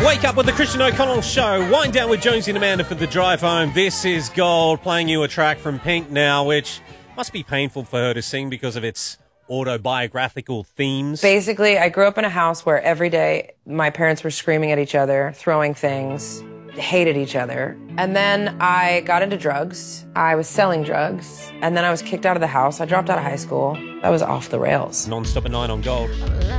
Wake up with the Christian O'Connell Show. Wind down with Jonesy and Amanda for the drive home. This is Gold, playing you a track from Pink now, which must be painful for her to sing because of its autobiographical themes. Basically, I grew up in a house where every day my parents were screaming at each other, throwing things, hated each other. And then I got into drugs. I was selling drugs. And then I was kicked out of the house. I dropped out of high school. I was off the rails. Non-stop at 9 on Gold.